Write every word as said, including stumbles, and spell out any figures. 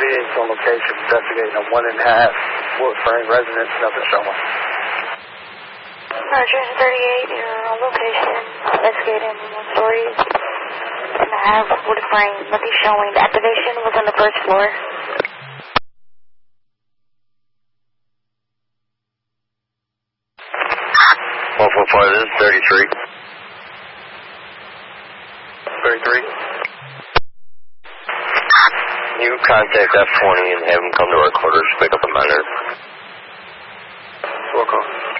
thirty-eight's on location, investigating a one and a half Wood Frame residence, nothing showing. Roger, thirty-eight, you're on location, investigating one story and a half Wood Frame, nothing showing. The activation was on the first floor. one four five, this is thirty-three. thirty-three. You contact F twenty and have them come to our quarters to pick up a minor. Welcome.